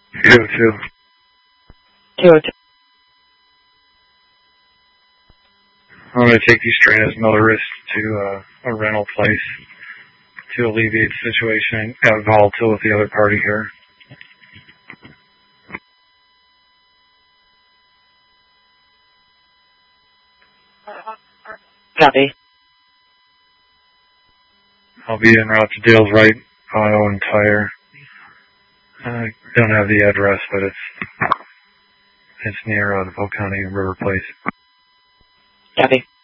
202. 202. I'm going to take these trainers motorists to a rental place to alleviate the situation and have volatile with the other party here. Copy. I'll be en route to Dale's Right Auto and Tire. I don't have the address, but it's near the Polk County River Place. Copy.